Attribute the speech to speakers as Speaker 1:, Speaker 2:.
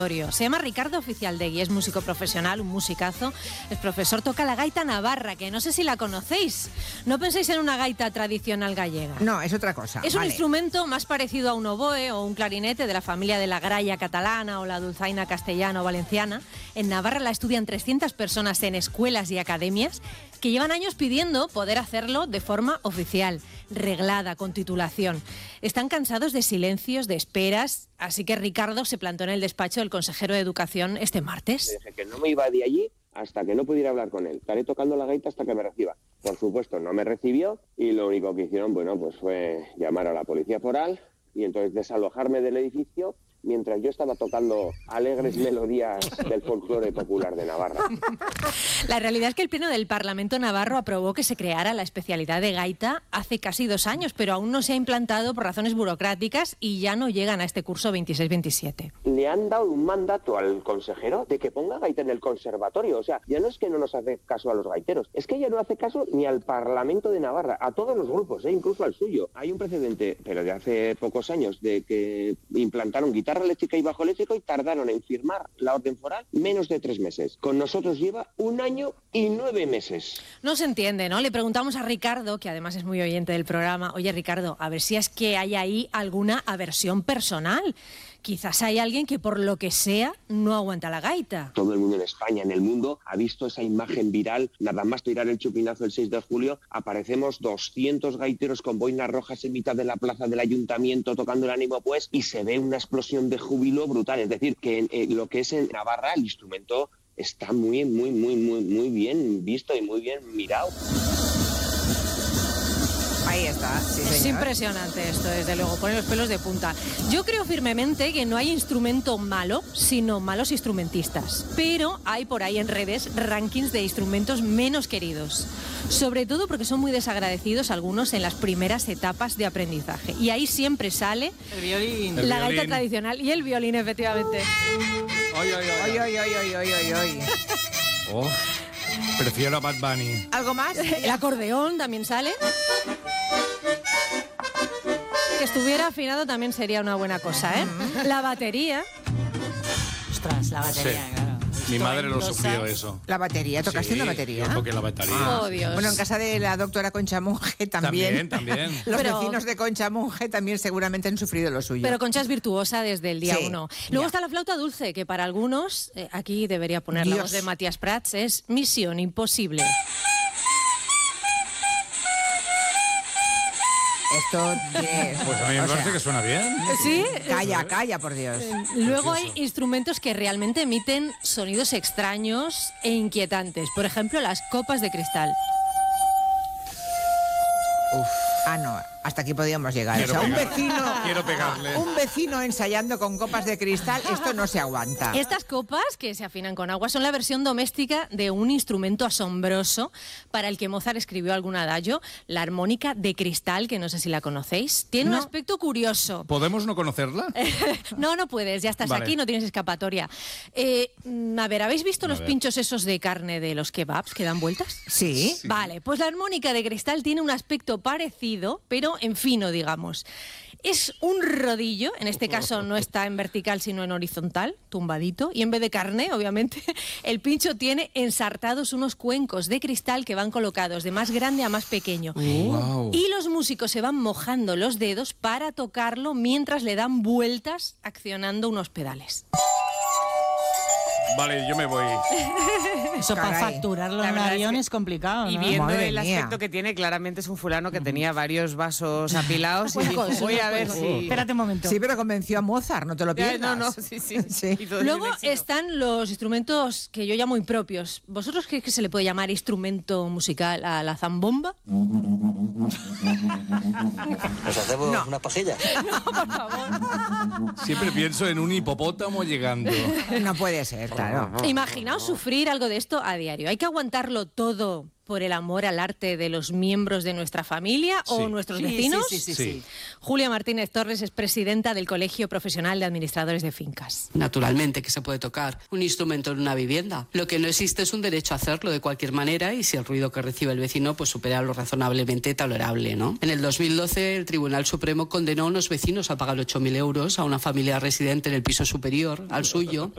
Speaker 1: Se llama Ricardo Oficialdegui, es músico profesional, un musicazo, es profesor, toca la gaita navarra, que no sé si la conocéis. No penséis en una gaita tradicional gallega.
Speaker 2: No, es otra cosa.
Speaker 1: Es un instrumento más parecido a un oboe o un clarinete de la familia de la gralla catalana o la dulzaina castellana o valenciana. En Navarra la estudian 300 personas en escuelas y academias que llevan años pidiendo poder hacerlo de forma oficial, reglada, con titulación. Están cansados de silencios, de esperas, así que Ricardo se plantó en el despacho del consejero de Educación este martes.
Speaker 3: Le dije que no me iba de allí hasta que no pudiera hablar con él. Estaré tocando la gaita hasta que me reciba. Por supuesto, no me recibió y lo único que hicieron, pues fue llamar a la policía foral y entonces desalojarme del edificio mientras yo estaba tocando alegres melodías del folclore popular de Navarra.
Speaker 1: La realidad es que el Pleno del Parlamento navarro aprobó que se creara la especialidad de gaita hace casi 2 años, pero aún no se ha implantado por razones burocráticas y ya no llegan a este curso 26-27.
Speaker 3: Le han dado un mandato al consejero de que ponga gaita en el conservatorio. O sea, ya no es que no nos hace caso a los gaiteros, es que ya no hace caso ni al Parlamento de Navarra, a todos los grupos, incluso al suyo. Hay un precedente, pero de hace pocos años, de que implantaron guitarra eléctrica y bajo eléctrico y tardaron en firmar la orden foral menos de 3 meses. Con nosotros lleva 1 año y 9 meses.
Speaker 1: No se entiende, ¿no? Le preguntamos a Ricardo, que además es muy oyente del programa, oye Ricardo, a ver si es que hay ahí alguna aversión personal. Quizás hay alguien que por lo que sea no aguanta la gaita.
Speaker 3: Todo el mundo en España, en el mundo, ha visto esa imagen viral. Nada más tirar el chupinazo el 6 de julio, aparecemos 200 gaiteros con boinas rojas en mitad de la plaza del ayuntamiento tocando el ánimo pues, y se ve una explosión de júbilo brutal. Es decir, que lo que es en Navarra, el instrumento está muy bien visto y muy bien mirado.
Speaker 2: Ahí está, sí,
Speaker 1: Es
Speaker 2: señor.
Speaker 1: impresionante esto, desde luego, pone los pelos de punta. Yo creo firmemente que no hay instrumento malo, sino malos instrumentistas. Pero hay por ahí en redes rankings de instrumentos menos queridos. Sobre todo porque son muy desagradecidos algunos en las primeras etapas de aprendizaje. Y ahí siempre sale
Speaker 4: el violín.
Speaker 1: La gaita tradicional y el violín, efectivamente.
Speaker 2: Ay.
Speaker 4: Oh, prefiero a Bad Bunny.
Speaker 2: ¿Algo más?
Speaker 1: El acordeón también sale. Que estuviera afinado también sería una buena cosa, ¿eh? La batería.
Speaker 5: Ostras, la batería,
Speaker 4: Sí.
Speaker 5: claro.
Speaker 4: Mi madre lo sufrió eso.
Speaker 2: ¿La batería? ¿Tocaste
Speaker 4: Sí,
Speaker 2: la batería?
Speaker 4: yo toqué la batería.
Speaker 1: Oh, Dios.
Speaker 2: Bueno, en casa de la doctora Concha Monge también.
Speaker 4: También.
Speaker 2: Los
Speaker 1: Pero-
Speaker 2: vecinos de Concha Monge también seguramente han sufrido lo suyo.
Speaker 1: Pero Concha es virtuosa desde el día
Speaker 2: Sí,
Speaker 1: 1. Luego
Speaker 2: ya.
Speaker 1: está la flauta dulce, que para algunos, aquí debería poner la
Speaker 2: Dios.
Speaker 1: voz de Matías Prats, es misión imposible.
Speaker 2: Esto
Speaker 4: Pues a mí me parece que suena bien.
Speaker 1: ¿Sí?
Speaker 2: Calla, por Dios.
Speaker 1: Luego hay instrumentos que realmente emiten sonidos extraños e inquietantes. Por ejemplo, las copas de cristal.
Speaker 2: Ah, no, hasta aquí podíamos llegar.
Speaker 4: Quiero
Speaker 2: un
Speaker 4: pegar-
Speaker 2: vecino...
Speaker 4: quiero pegarle.
Speaker 2: Un vecino ensayando con copas de cristal, esto no se aguanta.
Speaker 1: Estas copas, que se afinan con agua, son la versión doméstica de un instrumento asombroso para el que Mozart escribió algún adagio, la armónica de cristal, que no sé si la conocéis. Tiene un aspecto curioso.
Speaker 4: ¿Podemos no conocerla?
Speaker 1: No puedes, ya estás
Speaker 4: Vale.
Speaker 1: aquí, no tienes escapatoria. A ver, ¿habéis visto los
Speaker 4: ver.
Speaker 1: pinchos esos de carne de los kebabs que dan vueltas?
Speaker 2: Sí.
Speaker 1: Vale, pues la armónica de cristal tiene un aspecto parecido, pero en fino, digamos. Es un rodillo, en este caso no está en vertical sino en horizontal, tumbadito, y en vez de carne, obviamente, el pincho tiene ensartados unos cuencos de cristal que van colocados de más grande a más pequeño.
Speaker 4: Wow.
Speaker 1: Y los músicos se van mojando los dedos para tocarlo mientras le dan vueltas accionando unos pedales.
Speaker 4: Vale, yo me voy.
Speaker 5: Eso para
Speaker 2: Caray.
Speaker 5: facturarlo
Speaker 6: La
Speaker 5: en un
Speaker 6: verdad es
Speaker 5: avión
Speaker 6: que-
Speaker 5: es complicado,
Speaker 6: Y
Speaker 5: ¿no?
Speaker 6: viendo
Speaker 2: Madre
Speaker 6: el
Speaker 2: mía.
Speaker 6: aspecto que tiene, claramente es un fulano que tenía varios vasos apilados y
Speaker 1: Cuencos,
Speaker 6: dijo, voy a ver
Speaker 1: unos
Speaker 6: si...
Speaker 5: Espérate un momento.
Speaker 2: Sí, pero convenció a Mozart, no te lo pierdas.
Speaker 6: No, sí.
Speaker 2: Sí.
Speaker 6: Y todo el
Speaker 1: Luego
Speaker 6: éxito.
Speaker 1: están los instrumentos que yo llamo impropios. ¿Vosotros creéis que se le puede llamar instrumento musical a la zambomba?
Speaker 7: ¿Nos hacemos unas pasillas?
Speaker 4: Siempre pienso en un hipopótamo llegando.
Speaker 2: No puede ser, claro.
Speaker 1: Imaginaos sufrir algo de esto a diario. ¿Hay que aguantarlo todo por el amor al arte de los miembros de nuestra familia o
Speaker 4: Sí.
Speaker 1: nuestros
Speaker 5: Sí,
Speaker 1: vecinos?
Speaker 4: Sí.
Speaker 1: Julia Martínez Torres es presidenta del Colegio Profesional de Administradores de Fincas.
Speaker 8: Naturalmente que se puede tocar un instrumento en una vivienda. Lo que no existe es un derecho a hacerlo de cualquier manera y si el ruido que recibe el vecino pues supera lo razonablemente tolerable, ¿no? En el 2012 el Tribunal Supremo condenó a unos vecinos a pagar 8.000 euros a una familia residente en el piso superior, al suyo,